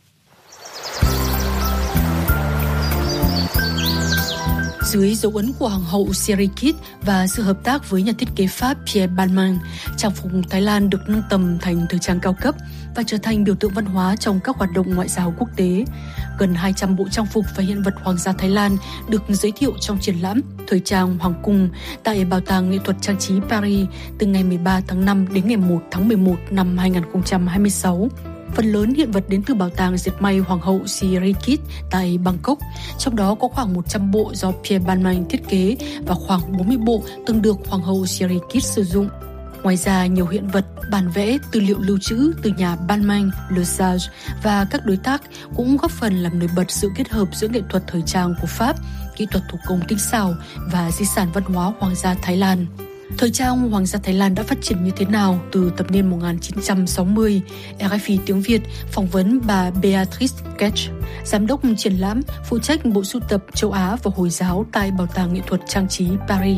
D: Dưới dấu ấn của Hoàng hậu Sirikit và sự hợp tác với nhà thiết kế Pháp Pierre Balmain, trang phục Thái Lan được nâng tầm thành thời trang cao cấp và trở thành biểu tượng văn hóa trong các hoạt động ngoại giao quốc tế. Gần hai trăm bộ trang phục và hiện vật hoàng gia Thái Lan được giới thiệu trong triển lãm thời trang Hoàng cung tại Bảo tàng Nghệ thuật Trang trí Paris từ ngày mười ba tháng năm đến ngày một tháng mười một năm hai không hai sáu. Phần lớn hiện vật đến từ bảo tàng dệt may Hoàng hậu Sirikit tại Bangkok, trong đó có khoảng một trăm bộ do Pierre Balmain thiết kế và khoảng bốn mươi bộ từng được Hoàng hậu Sirikit sử dụng. Ngoài ra, nhiều hiện vật, bản vẽ, tư liệu lưu trữ từ nhà Balmain, Le Sage và các đối tác cũng góp phần làm nổi bật sự kết hợp giữa nghệ thuật thời trang của Pháp, kỹ thuật thủ công tinh xảo và di sản văn hóa Hoàng gia Thái Lan. Thời trang Hoàng gia Thái Lan đã phát triển như thế nào từ thập niên một nghìn chín trăm sáu mươi? rờ ép i tiếng Việt phỏng vấn bà Beatrice Kett, giám đốc triển lãm phụ trách bộ sưu tập châu Á và Hồi giáo tại Bảo tàng Nghệ thuật Trang trí Paris.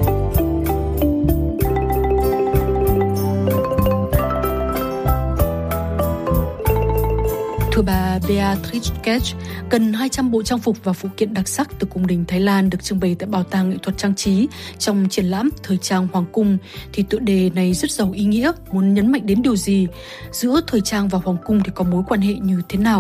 D: Thưa bà Beatrice Kett, gần hai trăm bộ trang phục và phụ kiện đặc sắc từ cung đình Thái Lan được trưng bày tại Bảo tàng Nghệ thuật Trang trí trong triển lãm thời trang Hoàng cung, thì tựa đề này rất giàu ý nghĩa, muốn nhấn mạnh đến điều gì? Giữa thời trang và Hoàng cung thì có mối quan hệ như thế nào?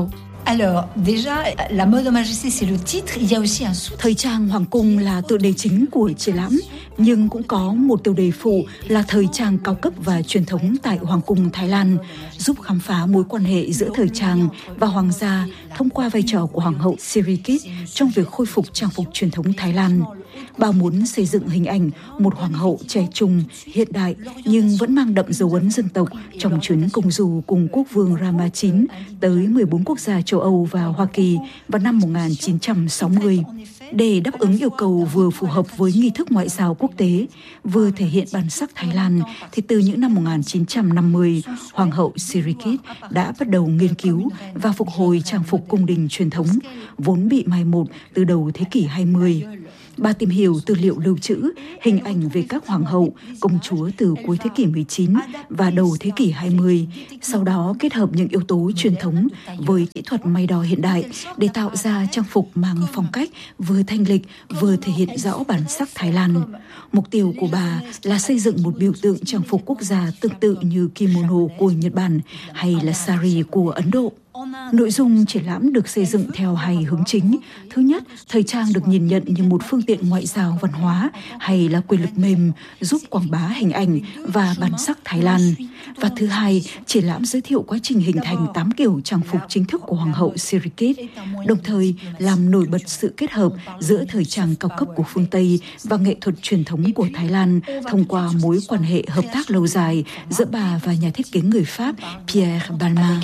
A: Thời trang hoàng cung là tựa đề chính của triển lãm, nhưng cũng có một tiêu đề phụ là thời trang cao cấp và truyền thống tại Hoàng cung Thái Lan, giúp khám phá mối quan hệ giữa thời trang và hoàng gia thông qua vai trò của Hoàng hậu Sirikit trong việc khôi phục trang phục truyền thống Thái Lan. Bà muốn xây dựng hình ảnh một hoàng hậu trẻ trung, hiện đại nhưng vẫn mang đậm dấu ấn dân tộc trong chuyến công du cùng quốc vương Rama chín tới mười bốn quốc gia châu Âu và Hoa Kỳ vào năm một nghìn chín trăm sáu mươi. Để đáp ứng yêu cầu vừa phù hợp với nghi thức ngoại giao quốc tế, vừa thể hiện bản sắc Thái Lan, thì từ những năm một nghìn chín trăm năm mươi, Hoàng hậu Sirikit đã bắt đầu nghiên cứu và phục hồi trang phục cung đình truyền thống, vốn bị mai một từ đầu thế kỷ hai mươi. Bà tìm hiểu tư liệu lưu trữ, hình ảnh về các hoàng hậu, công chúa từ cuối thế kỷ mười chín và đầu thế kỷ hai mươi, sau đó kết hợp những yếu tố truyền thống với kỹ thuật may đo hiện đại để tạo ra trang phục mang phong cách vừa thanh lịch vừa thể hiện rõ bản sắc Thái Lan. Mục tiêu của bà là xây dựng một biểu tượng trang phục quốc gia tương tự như kimono của Nhật Bản hay là sari của Ấn Độ. Nội dung triển lãm được xây dựng theo hai hướng chính. Thứ nhất, thời trang được nhìn nhận như một phương tiện ngoại giao văn hóa hay là quyền lực mềm giúp quảng bá hình ảnh và bản sắc Thái Lan. Và thứ hai, triển lãm giới thiệu quá trình hình thành tám kiểu trang phục chính thức của Hoàng hậu Sirikit, đồng thời làm nổi bật sự kết hợp giữa thời trang cao cấp của phương Tây và nghệ thuật truyền thống của Thái Lan thông qua mối quan hệ hợp tác lâu dài giữa bà và nhà thiết kế người Pháp Pierre Balmain.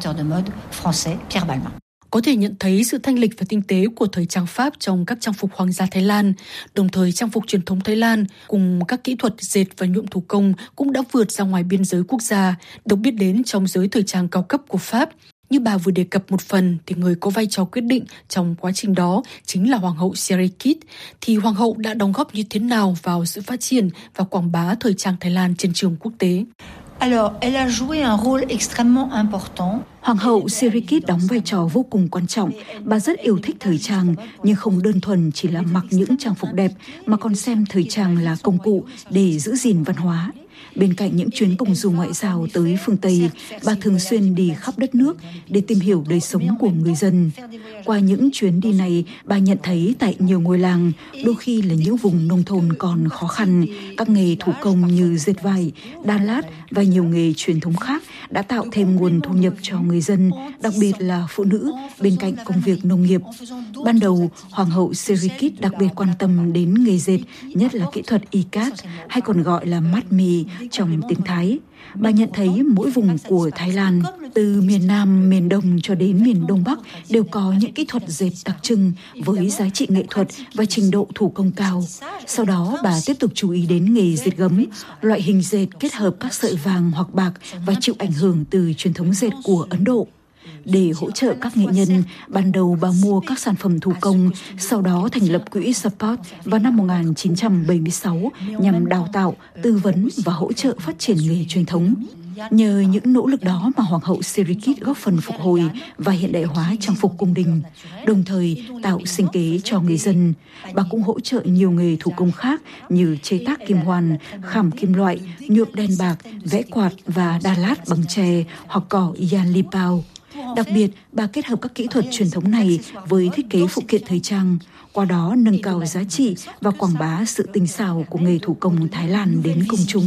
D: Français Pierre Balmain. Có thể nhận thấy sự thanh lịch và tinh tế của thời trang Pháp trong các trang phục hoàng gia Thái Lan. Đồng thời, trang phục truyền thống Thái Lan cùng các kỹ thuật dệt và nhuộm thủ công cũng đã vượt ra ngoài biên giới quốc gia, được biết đến trong giới thời trang cao cấp của Pháp. Như bà vừa đề cập một phần, thì người có vai trò quyết định trong quá trình đó chính là Hoàng hậu Sirikit. Thì Hoàng hậu đã đóng góp như thế nào vào sự phát triển và quảng bá thời trang Thái Lan trên trường quốc tế?
A: Alors, elle a joué un rôle extrêmement important. Hoàng hậu Sirikit đóng vai trò vô cùng quan trọng. Bà rất yêu thích thời trang, nhưng không đơn thuần chỉ là mặc những trang phục đẹp, mà còn xem thời trang là công cụ để giữ gìn văn hóa. Bên cạnh những chuyến công du ngoại giao tới phương Tây, bà thường xuyên đi khắp đất nước để tìm hiểu đời sống của người dân. Qua những chuyến đi này, bà nhận thấy tại nhiều ngôi làng, đôi khi là những vùng nông thôn còn khó khăn, các nghề thủ công như dệt vải, đan lát và nhiều nghề truyền thống khác đã tạo thêm nguồn thu nhập cho người dân, đặc biệt là phụ nữ, bên cạnh công việc nông nghiệp. Ban đầu, Hoàng hậu Sirikit đặc biệt quan tâm đến nghề dệt, nhất là kỹ thuật ikat, hay còn gọi là mắt mì trong tiếng Thái. Bà nhận thấy mỗi vùng của Thái Lan, từ miền Nam, miền Đông cho đến miền Đông Bắc, đều có những kỹ thuật dệt đặc trưng với giá trị nghệ thuật và trình độ thủ công cao. Sau đó, bà tiếp tục chú ý đến nghề dệt gấm, loại hình dệt kết hợp các sợi vàng hoặc bạc và chịu ảnh hưởng từ truyền thống dệt của Ấn Độ. Để hỗ trợ các nghệ nhân, ban đầu bà mua các sản phẩm thủ công, sau đó thành lập quỹ Support vào năm một nghìn chín trăm bảy mươi sáu nhằm đào tạo, tư vấn và hỗ trợ phát triển nghề truyền thống. Nhờ những nỗ lực đó mà Hoàng hậu Sirikit góp phần phục hồi và hiện đại hóa trang phục cung đình, đồng thời tạo sinh kế cho người dân. Bà cũng hỗ trợ nhiều nghề thủ công khác như chế tác kim hoàn, khảm kim loại, nhuộm đen bạc, vẽ quạt và đan lát bằng tre hoặc cỏ Yan Lipao. Đặc biệt, bà kết hợp các kỹ thuật truyền thống này với thiết kế phụ kiện thời trang, qua đó nâng cao giá trị và quảng bá sự tinh xảo của nghề thủ công Thái Lan đến công chúng.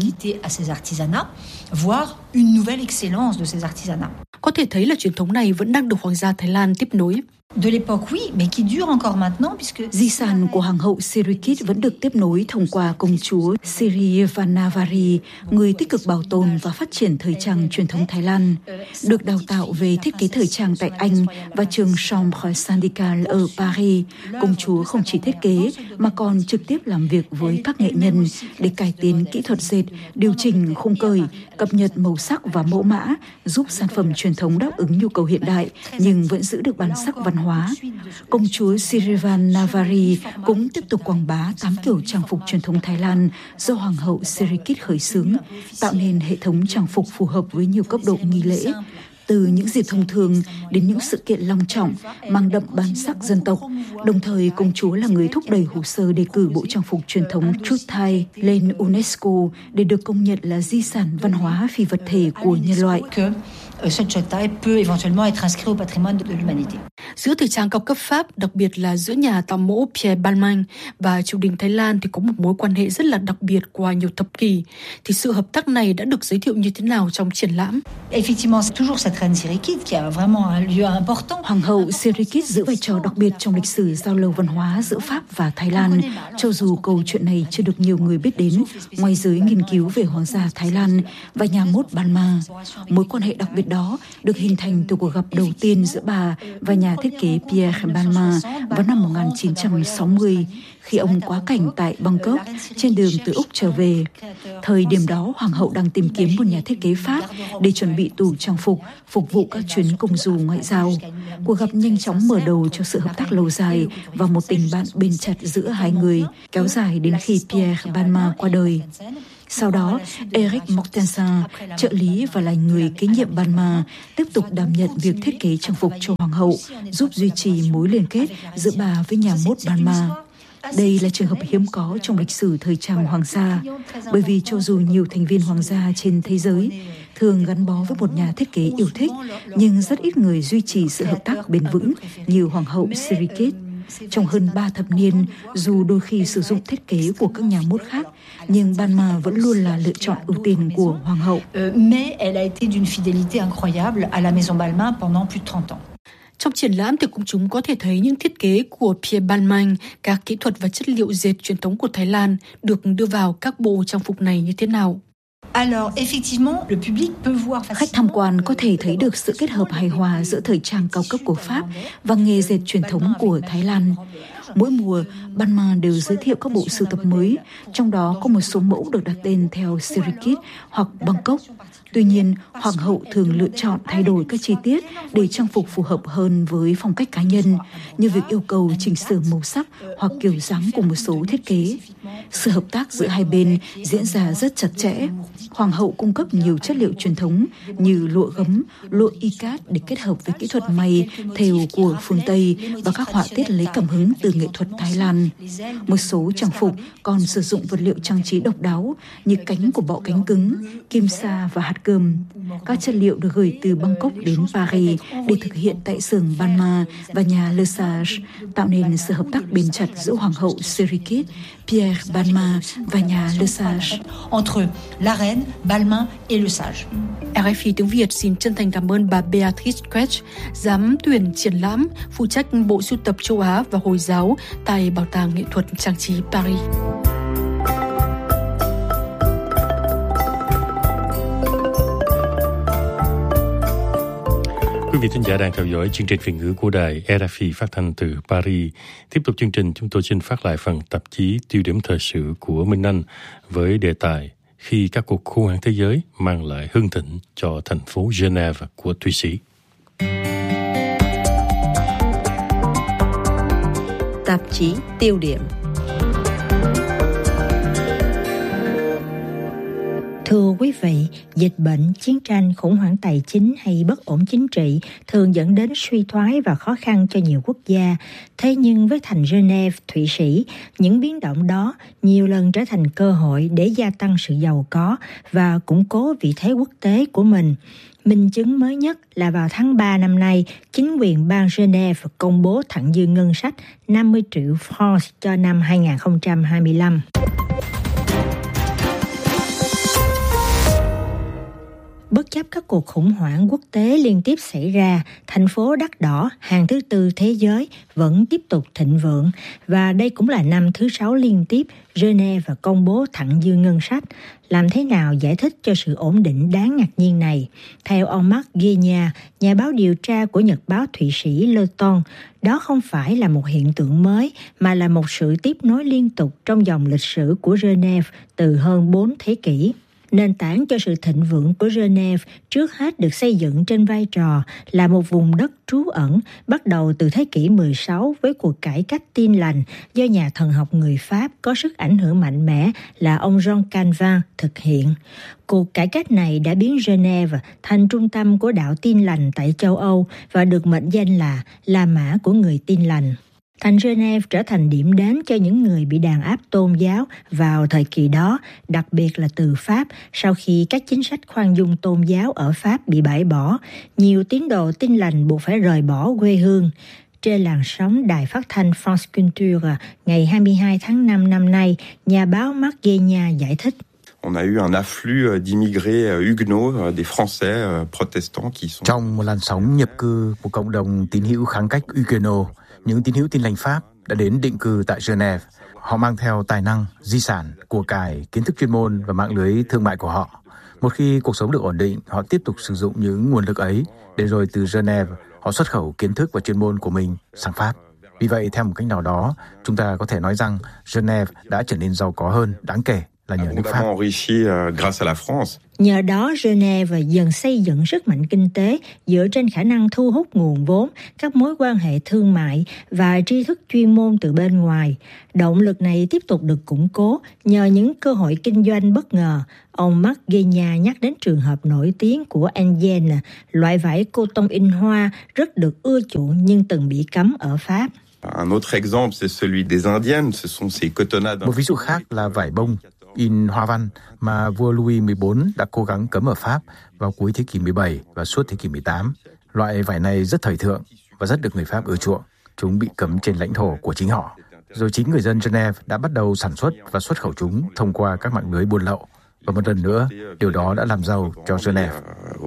D: Có thể thấy là truyền thống này vẫn đang được Hoàng gia Thái Lan tiếp nối.
A: Di sản của Hoàng hậu Sirikit vẫn được tiếp nối thông qua công chúa Sirivannavari, người tích cực bảo tồn và phát triển thời trang truyền thống Thái Lan. Được đào tạo về thiết kế thời trang tại Anh và trường Chambre Syndicale ở Paris, công chúa không chỉ thiết kế mà còn trực tiếp làm việc với các nghệ nhân để cải tiến kỹ thuật dệt, điều chỉnh khung cởi, cập nhật màu sắc và mẫu mã, giúp sản phẩm truyền thống đáp ứng nhu cầu hiện đại nhưng vẫn giữ được bản sắc văn hóa. Công chúa Sirivannavari cũng tiếp tục quảng bá tám kiểu trang phục truyền thống Thái Lan do Hoàng hậu Sirikit khởi xướng, tạo nên hệ thống trang phục phù hợp với nhiều cấp độ nghi lễ, từ những dịp thông thường đến những sự kiện long trọng, mang đậm bản sắc dân tộc. Đồng thời, công chúa là người thúc đẩy hồ sơ đề cử bộ trang phục truyền thống Truth Thai lên UNESCO để được công nhận là di sản văn hóa phi vật thể của nhân loại.
D: Giữa thời trang cao cấp Pháp, đặc biệt là giữa nhà tạo mẫu Pierre Balmain và triều đình Thái Lan thì có một mối quan hệ rất là đặc biệt qua nhiều thập kỷ. Thì sự hợp tác này đã được giới thiệu như thế nào trong triển lãm?
A: Hoàng hậu Sirikit giữ vai trò đặc biệt trong lịch sử giao lưu văn hóa giữa Pháp và Thái Lan, cho dù câu chuyện này chưa được nhiều người biết đến ngoài giới nghiên cứu về hoàng gia Thái Lan và nhà mốt Balmain. Mối quan hệ đặc biệt đó được hình thành từ cuộc gặp đầu tiên giữa bà và nhà thiết kế Pierre Balmain vào năm một nghìn chín trăm sáu mươi, khi ông quá cảnh tại Bangkok trên đường từ Úc trở về. Thời điểm đó, Hoàng hậu đang tìm kiếm một nhà thiết kế Pháp để chuẩn bị tủ trang phục, phục vụ các chuyến công du ngoại giao. Cuộc gặp nhanh chóng mở đầu cho sự hợp tác lâu dài và một tình bạn bền chặt giữa hai người, kéo dài đến khi Pierre Balmain qua đời. Sau đó, Eric Mortensen, trợ lý và là người kế nhiệm Balmain, tiếp tục đảm nhận việc thiết kế trang phục cho Hoàng hậu, giúp duy trì mối liên kết giữa bà với nhà mốt Balmain. Đây là trường hợp hiếm có trong lịch sử thời trang hoàng gia, bởi vì cho dù nhiều thành viên hoàng gia trên thế giới thường gắn bó với một nhà thiết kế yêu thích, nhưng rất ít người duy trì sự hợp tác bền vững như Hoàng hậu Sirikit. Trong hơn ba thập niên, dù đôi khi sử dụng thiết kế của các nhà mốt khác, nhưng Balmain vẫn luôn là lựa chọn ưu tiên của Hoàng hậu.
D: Trong triển lãm thì công chúng có thể thấy những thiết kế của Pierre Balmain, các kỹ thuật và chất liệu dệt truyền thống của Thái Lan được đưa vào các bộ trang phục này như thế nào.
A: Khách tham quan có thể thấy được sự kết hợp hài hòa giữa thời trang cao cấp của Pháp và nghề dệt truyền thống của Thái Lan. Mỗi mùa, Balmain đều giới thiệu các bộ sưu tập mới, trong đó có một số mẫu được đặt tên theo Sirikit hoặc Bangkok. Tuy nhiên, Hoàng hậu thường lựa chọn thay đổi các chi tiết để trang phục phù hợp hơn với phong cách cá nhân, như việc yêu cầu chỉnh sửa màu sắc hoặc kiểu dáng của một số thiết kế. Sự hợp tác giữa hai bên diễn ra rất chặt chẽ. Hoàng hậu cung cấp nhiều chất liệu truyền thống như lụa gấm, lụa ikat để kết hợp với kỹ thuật may, thêu của phương Tây và các họa tiết lấy cảm hứng từ nghệ thuật Thái Lan. Một số trang phục còn sử dụng vật liệu trang trí độc đáo như cánh của bọ cánh cứng, kim sa và hạt cơm. Các chất liệu được gửi từ Bangkok đến Paris để thực hiện tại xưởng Balmain và nhà Le Sage, tạo nên sự hợp tác bền chặt giữa Hoàng hậu Sirikit, Pierre Balmain và nhà Le Sage.
E: Entre la reine, Balmain et Le Sage.
D: rờ ép i tiếng Việt xin chân thành cảm ơn bà Beatrice Quetch, giám tuyển triển lãm, phụ trách bộ sưu tập châu Á và Hồi giáo tại Bảo tàng Nghệ thuật Trang trí Paris.
B: Quý vị thính giả đang theo dõi chương trình Việt ngữ của đài rờ ép i phát thanh từ Paris. Tiếp tục chương trình, chúng tôi xin phát lại phần tạp chí tiêu điểm thời sự của Minh Anh với đề tài khi các cuộc khủng hoảng thế giới mang lại hưng thịnh cho thành phố Geneva của Thụy Sĩ.
C: Tạp chí tiêu điểm. Thưa quý vị, dịch bệnh, chiến tranh, khủng hoảng tài chính hay bất ổn chính trị thường dẫn đến suy thoái và khó khăn cho nhiều quốc gia. Thế nhưng với thành Geneva, Thụy Sĩ, những biến động đó nhiều lần trở thành cơ hội để gia tăng sự giàu có và củng cố vị thế quốc tế của mình. Minh chứng mới nhất là vào tháng ba năm nay, chính quyền bang Geneva công bố thặng dư ngân sách năm mươi triệu franc cho năm hai không hai lăm. Bất chấp các cuộc khủng hoảng quốc tế liên tiếp xảy ra, thành phố đắt đỏ hàng thứ tư thế giới vẫn tiếp tục thịnh vượng và đây cũng là năm thứ sáu liên tiếp Geneva công bố thặng dư ngân sách. Làm thế nào giải thích cho sự ổn định đáng ngạc nhiên này? Theo ông Marc Guignard, nhà báo điều tra của nhật báo Thụy Sĩ Le Temps, đó không phải là một hiện tượng mới mà là một sự tiếp nối liên tục trong dòng lịch sử của Geneva từ hơn bốn thế kỷ. Nền tảng cho sự thịnh vượng của Geneva trước hết được xây dựng trên vai trò là một vùng đất trú ẩn bắt đầu từ thế kỷ mười sáu với cuộc cải cách Tin lành do nhà thần học người Pháp có sức ảnh hưởng mạnh mẽ là ông Jean Calvin thực hiện. Cuộc cải cách này đã biến Geneva thành trung tâm của đạo Tin lành tại châu Âu và được mệnh danh là La Mã của người Tin lành.
H: Thành Geneva trở thành điểm đến cho những người bị đàn áp tôn giáo vào thời kỳ đó, đặc biệt là từ Pháp. Sau khi các chính sách khoan dung tôn giáo ở Pháp bị bãi bỏ, nhiều tín đồ tin lành buộc phải rời bỏ quê hương. Trên làn sóng đài phát thanh France Culture, ngày hai mươi hai tháng năm năm nay, nhà báo Marc Guéna giải thích.
I: On a eu un afflux d'immigrés huguenots, des Français protestants qui sont...
J: Trong một làn sóng nhập cư của cộng đồng tín hữu kháng cách Huguenot, những tín hữu tin lành Pháp đã đến định cư tại Geneva. Họ mang theo tài năng, di sản, của cải, kiến thức chuyên môn và mạng lưới thương mại của họ. Một khi cuộc sống được ổn định, họ tiếp tục sử dụng những nguồn lực ấy để rồi từ Geneva họ xuất khẩu kiến thức và chuyên môn của mình sang Pháp. Vì vậy, theo một cách nào đó, chúng ta có thể nói rằng Geneva đã trở nên giàu có hơn đáng kể là nhờ nước Pháp.
H: Nhờ đó, Geneva dần xây dựng sức mạnh kinh tế dựa trên khả năng thu hút nguồn vốn, các mối quan hệ thương mại và tri thức chuyên môn từ bên ngoài. Động lực này tiếp tục được củng cố nhờ những cơ hội kinh doanh bất ngờ. Ông Marc Guéna nhắc đến trường hợp nổi tiếng của Indienne, loại vải coton in hoa rất được ưa chuộng nhưng từng bị cấm ở Pháp.
J: Một ví dụ khác là vải bông in hoa văn mà vua Louis mười bốn đã cố gắng cấm ở Pháp vào cuối thế kỷ mười bảy và suốt thế kỷ mười tám. Loại vải này rất thời thượng và rất được người Pháp ưa chuộng. Chúng bị cấm trên lãnh thổ của chính họ. Rồi chính người dân Geneva đã bắt đầu sản xuất và xuất khẩu chúng thông qua các mạng lưới buôn lậu. Và một lần nữa, điều đó đã làm giàu cho Geneva.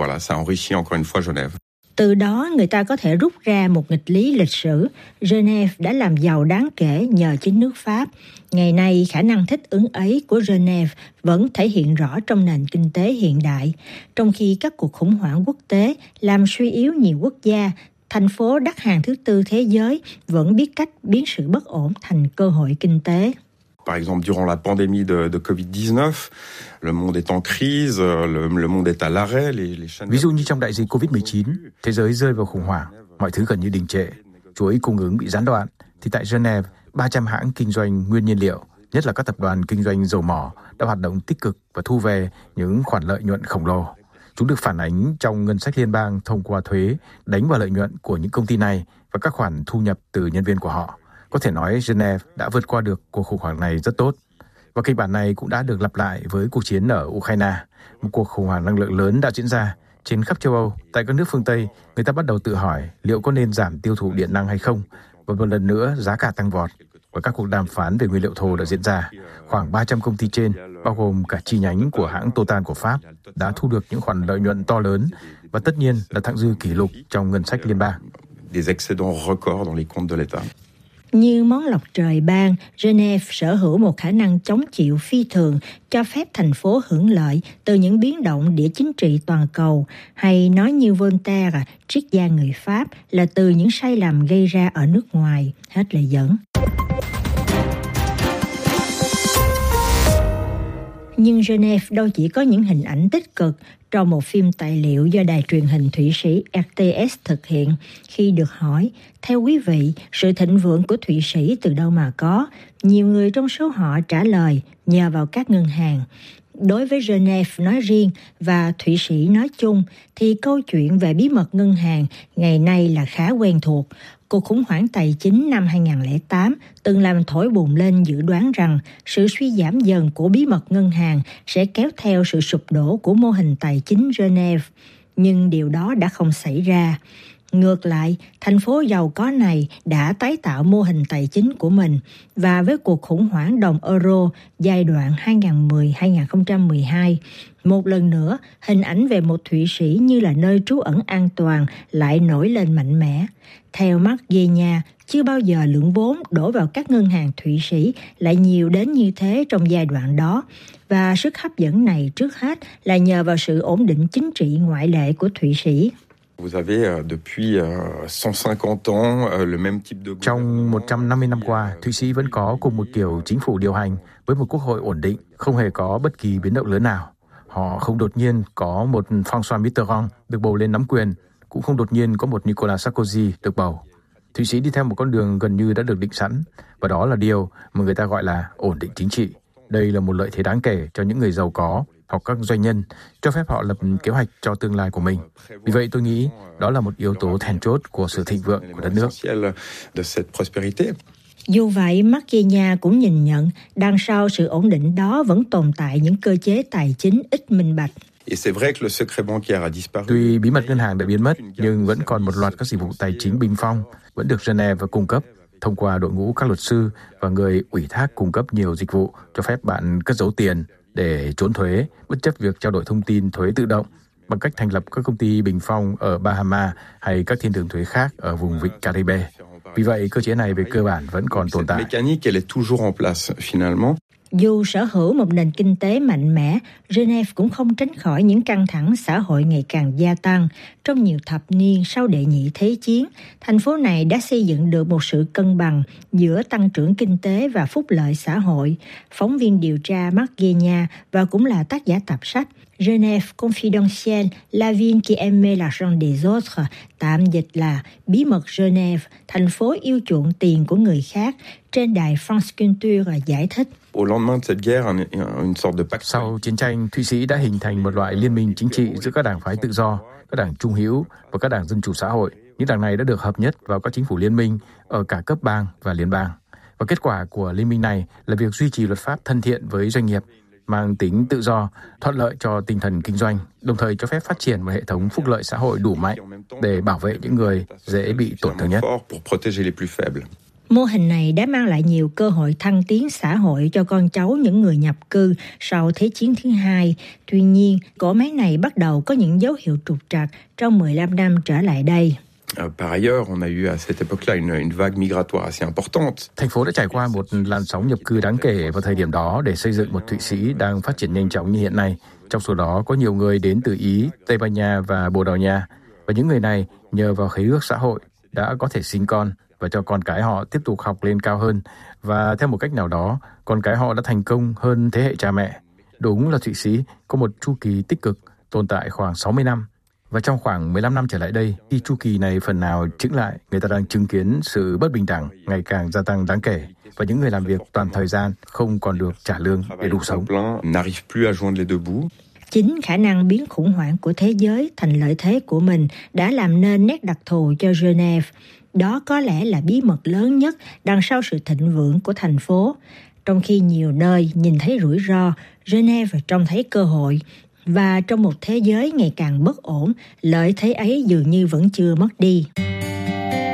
H: Từ đó, người ta có thể rút ra một nghịch lý lịch sử. Geneva đã làm giàu đáng kể nhờ chính nước Pháp. Ngày nay, khả năng thích ứng ấy của Geneva vẫn thể hiện rõ trong nền kinh tế hiện đại. Trong khi các cuộc khủng hoảng quốc tế làm suy yếu nhiều quốc gia, thành phố đắt hàng thứ tư thế giới vẫn biết cách biến sự bất ổn thành cơ hội kinh tế.
I: Par exemple, durant la pandémie de, de covid dix-neuf, le monde est en crise, le, le monde est à l'arrêt. Les, les chaînes...
J: Ví dụ như trong đại dịch covid mười chín, thế giới rơi vào khủng hoảng, mọi thứ gần như đình trệ, chuỗi cung ứng bị gián đoạn, thì tại Geneva, ba trăm hãng kinh doanh nguyên nhiên liệu, nhất là các tập đoàn kinh doanh dầu mỏ, đã hoạt động tích cực và thu về những khoản lợi nhuận khổng lồ. Chúng được phản ánh trong ngân sách liên bang thông qua thuế đánh vào lợi nhuận của những công ty này và các khoản thu nhập từ nhân viên của họ. Có thể nói Geneva đã vượt qua được cuộc khủng hoảng này rất tốt. Và kịch bản này cũng đã được lặp lại với cuộc chiến ở Ukraine. Một cuộc khủng hoảng năng lượng lớn đã diễn ra trên khắp châu Âu. Tại các nước phương Tây, người ta bắt đầu tự hỏi liệu có nên giảm tiêu thụ điện năng hay không. Và một lần nữa, giá cả tăng vọt. Và các cuộc đàm phán về nguyên liệu thô đã diễn ra. Khoảng ba trăm công ty trên, bao gồm cả chi nhánh của hãng Total của Pháp, đã thu được những khoản lợi nhuận to lớn. Và tất nhiên là thặng dư kỷ lục trong ngân sách liên bang.
I: Des excédents records dans les comptes de l'État.
H: Như món lộc trời ban, Geneva sở hữu một khả năng chống chịu phi thường, cho phép thành phố hưởng lợi từ những biến động địa chính trị toàn cầu. Hay nói như Voltaire, triết gia người Pháp, là từ những sai lầm gây ra ở nước ngoài. Hết lời dẫn. Nhưng Geneva đâu chỉ có những hình ảnh tích cực. Trong một phim tài liệu do đài truyền hình Thụy Sĩ R T S thực hiện, khi được hỏi, theo quý vị, sự thịnh vượng của Thụy Sĩ từ đâu mà có? Nhiều người trong số họ trả lời, nhờ vào các ngân hàng. Đối với Geneva nói riêng và Thụy Sĩ nói chung, thì câu chuyện về bí mật ngân hàng ngày nay là khá quen thuộc. Cuộc khủng hoảng tài chính năm hai không không tám từng làm thổi bùng lên dự đoán rằng sự suy giảm dần của bí mật ngân hàng sẽ kéo theo sự sụp đổ của mô hình tài chính Geneva. Nhưng điều đó đã không xảy ra. Ngược lại, thành phố giàu có này đã tái tạo mô hình tài chính của mình và với cuộc khủng hoảng đồng euro giai đoạn hai nghìn không trăm mười đến hai nghìn không trăm mười hai, một lần nữa hình ảnh về một Thụy Sĩ như là nơi trú ẩn an toàn lại nổi lên mạnh mẽ. Theo Marc Guéna, chưa bao giờ lượng vốn đổ vào các ngân hàng Thụy Sĩ lại nhiều đến như thế trong giai đoạn đó. Và sức hấp dẫn này trước hết là nhờ vào sự ổn định chính trị ngoại lệ của Thụy Sĩ.
J: Trong một trăm năm mươi năm qua, Thụy Sĩ vẫn có cùng một kiểu chính phủ điều hành với một quốc hội ổn định, không hề có bất kỳ biến động lớn nào. Họ không đột nhiên có một François Mitterrand được bầu lên nắm quyền, cũng không đột nhiên có một Nicolas Sarkozy được bầu. Thụy Sĩ đi theo một con đường gần như đã được định sẵn, và đó là điều mà người ta gọi là ổn định chính trị. Đây là một lợi thế đáng kể cho những người giàu có, hoặc các doanh nhân, cho phép họ lập kế hoạch cho tương lai của mình. Vì vậy tôi nghĩ đó là một yếu tố then chốt của sự thịnh vượng của đất nước.
H: Dù vậy, Maguire cũng nhìn nhận đằng sau sự ổn định đó vẫn tồn tại những cơ chế tài chính ít minh bạch.
J: Tuy bí mật ngân hàng đã biến mất, nhưng vẫn còn một loạt các dịch vụ tài chính bình phong vẫn được Geneva cung cấp thông qua đội ngũ các luật sư và người ủy thác cung cấp nhiều dịch vụ cho phép bạn cất giấu tiền để trốn thuế, bất chấp việc trao đổi thông tin thuế tự động bằng cách thành lập các công ty bình phong ở Bahama hay các thiên đường thuế khác ở vùng vịnh Caribe. Vì vậy, cơ chế này về cơ bản vẫn còn tồn tại.
H: Dù sở hữu một nền kinh tế mạnh mẽ, Geneva cũng không tránh khỏi những căng thẳng xã hội ngày càng gia tăng. Trong nhiều thập niên sau đệ nhị thế chiến, thành phố này đã xây dựng được một sự cân bằng giữa tăng trưởng kinh tế và phúc lợi xã hội. Phóng viên điều tra Maguire và cũng là tác giả tập sách Genève Confidentielle, La ville qui aimait l'argent des autres, tạm dịch là Bí mật Genève, thành phố yêu chuộng tiền của người khác, trên đài France Culture giải thích.
J: Sau chiến tranh, Thụy Sĩ đã hình thành một loại liên minh chính trị giữa các đảng phái tự do, các đảng trung hữu và các đảng dân chủ xã hội. Những đảng này đã được hợp nhất vào các chính phủ liên minh ở cả cấp bang và liên bang. Và kết quả của liên minh này là việc duy trì luật pháp thân thiện với doanh nghiệp, mang tính tự do, thuận lợi cho tinh thần kinh doanh, đồng thời cho phép phát triển một hệ thống phúc lợi xã hội đủ mạnh để bảo vệ những người dễ bị tổn thương nhất.
H: Mô hình này đã mang lại nhiều cơ hội thăng tiến xã hội cho con cháu những người nhập cư sau Thế chiến thứ hai. Tuy nhiên, cỗ máy này bắt đầu có những dấu hiệu trục trặc trong mười lăm năm trở lại đây.
I: Par ailleurs, on a eu à cette époque-là une, une vague migratoire assez importante.
J: Thành phố đã trải qua một làn sóng nhập cư đáng kể vào thời điểm đó để xây dựng một Thụy Sĩ đang phát triển nhanh chóng như hiện nay. Trong số đó có nhiều người đến từ Ý, Tây Ban Nha và Bồ Đào Nha. Và những người này nhờ vào khế ước xã hội đã có thể sinh con và cho con cái họ tiếp tục học lên cao hơn. Và theo một cách nào đó, con cái họ đã thành công hơn thế hệ cha mẹ. Đúng là Thụy Sĩ có một chu kỳ tích cực tồn tại khoảng sáu mươi năm. Và trong khoảng mười lăm năm trở lại đây, khi chu kỳ này phần nào chững lại, người ta đang chứng kiến sự bất bình đẳng ngày càng gia tăng đáng kể và những người làm việc toàn thời gian không còn được trả lương để đủ sống.
H: Chính khả năng biến khủng hoảng của thế giới thành lợi thế của mình đã làm nên nét đặc thù cho Genève. Đó có lẽ là bí mật lớn nhất đằng sau sự thịnh vượng của thành phố. Trong khi nhiều nơi nhìn thấy rủi ro, Genève trông thấy cơ hội. Và trong một thế giới ngày càng bất ổn, lợi thế ấy dường như vẫn chưa mất đi.